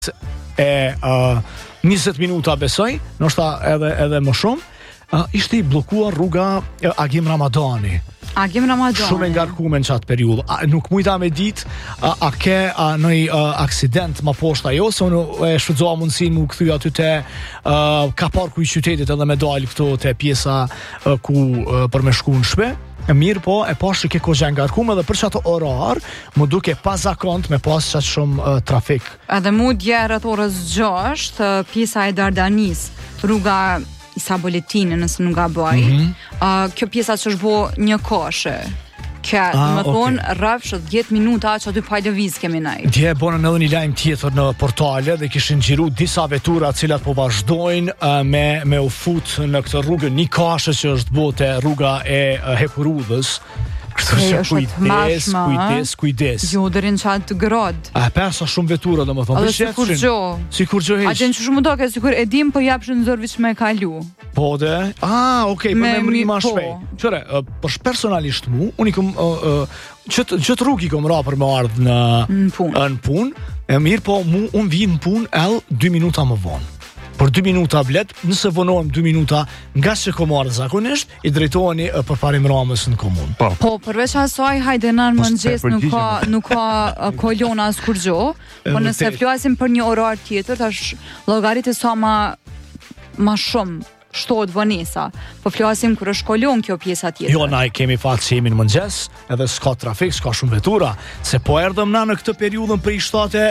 e 20 minuta besoj, ndoshta edhe më shumë, ishte i bllokuar rruga Agim Ramadani. Shumë e ngarkuar në çat periudhë. Nuk mujta me ditë a ke ndonjë aksident më poshtë ajo, se unë e shfrytëzova mundësinë mu kthy aty te ka parku i qytetit edhe me dal këtu te pjesa ku për me shku në shtëpi. Mirë po, e pash që ke kohë ngarkuar edhe për çato orar, më duke pazakont me pas çat shumë trafik. Edhe mu dje rreth orës 6, pjesa e Dardanis, rruga Isa Boletini, nëse nuk gaboj. Kjo pjesa që është bo një koshe. Më thonë rrafsh 10 minuta që aty pa lëviz kemi nejt. Dje bonën edhe një lajm tjetër në portale dhe kishin xhiru disa vetura cilat po vazhdojnë me u fut në këtë rrugë një kashe që është bote rruga e Hekurudhës. Kështu që kujdes. Jo, dërin qatë grod. Pesa shumë vetura dhe më thonë. Edhe si kur gjo heq. A gjenë që shumë doke, si kur edhim për japshin Zorviç me kalu. Po dhe? Okej, për me mëri ma shpej. Qëre, për personalisht mu, unë i kom qëtë rrug i kom ra për me ardhë në punë, mirë po mu unë vijë në punë 2 minuta më vonë. Për 2 minuta blet, nëse vonohem 2 minuta nga që komarë zakonisht, i drejtoheni për parim Ramës në komunë. Po, përveç asaj, hajdenan më nëgjes nuk ka kolona as kur gjo, po nëse flasim për një orar tjetër, tash llogarit e sa ma shumë shtohet vonesa, po flasim kur është kolon kjo pjesa tjetër. Jo, na i kemi fatë që jemi në mëngjes, edhe s'ka trafik, s'ka shumë vetura, se po erdhëm na në këtë periudhën për i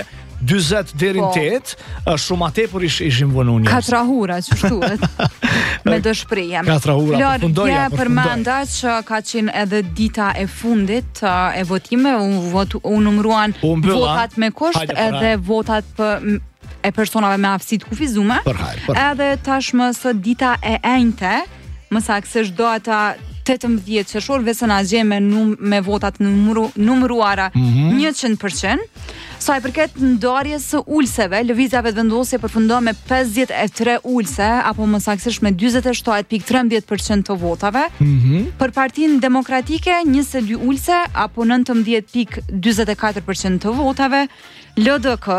7:40 deri në 8, shumë a tepër ishim vonu njerëz. 4 hura që shtuhet. Me dëshprejem. 4 hura, përfundoja. Përmenda që ka qenë edhe dita e fundit e votime, u numruan votat me kusht edhe votat e personave me aftësi të kufizume. Edhe tashmë së dita e enjte, më saktësisht do ata 18 qershor vesën agje me votat numruara 100%. Sa i përket ndarjes së ulseve, lëvizjave të vendosje përfundon me 53 ulse, apo më saktësisht me 47.13% të votave. Për Partinë Demokratike 22 ulse, apo 19.44% të votave. LDK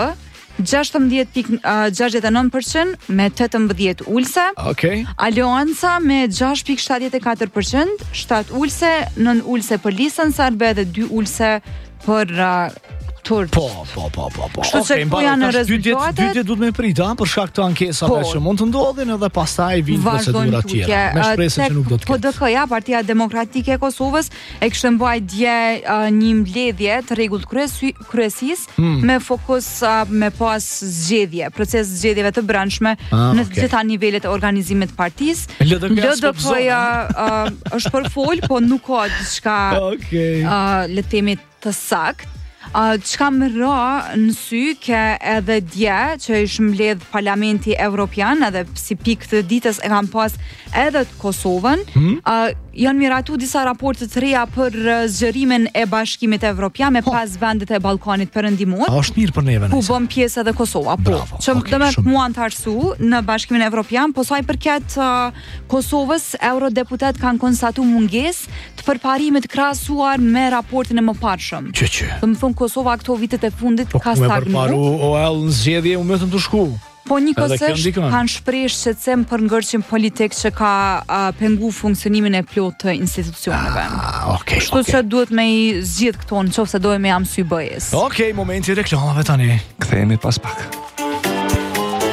16.69% me 18 ulse. Aleanca me 6.74%, 7 ulse, 9 ulse për Lisën Sarbe dhe 2 ulse për Turq. Po. Kështu që ku janë rezultatet? 2 ditë duhet me prita, për shkak të ankesave që mund të ndodhin edhe pastaj vijnë procedura tjera. Me shpresën që nuk do të ketë. PDK-ja, Partia Demokratike e Kosovës, e kishte mbajtur dje një mbledhje të rregullt kryesisë me fokus me pas zgjedhje, proces zgjedhjeve të brendshme në të gjitha nivelet e organizimit të partisë. LDK-ja është për fol, po nuk ka diçka le të themi të saktë. Çka më ra në sy ke edhe dje që ishë mbledh Parlamenti Evropian, edhe si pikë të ditës e kam pas edhe të Kosovën, janë miratu disa raporte të reja për zgjerimin e Bashkimit Evropian me 5 vendet e Ballkanit Perëndimor. Është mirë për neve. Ku bën pjesë edhe Kosova, që dëmet mua të arsu në Bashkimin Evropian, po sa i përket Kosovës, eurodeputet kanë konstatu mungesë të përparimit krahasuar me raportin e mëparshëm. Më thonë Kosova këto vitet e fundit ka stagnuar. Me përparu OL në zgjedhje u mëtën të shku. Po njëkohësisht kanë shprehë shqetësim për ngërçim politik që ka pengu funksionimin e plotë të institucioneve. Kështu që duhet me i zgjidh këto nëse dojmë jam sy bëjes. Momenti reklamave tani. Kthehemi pas pak.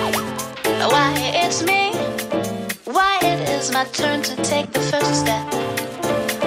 Why it's me? Why it is my turn to take the first step?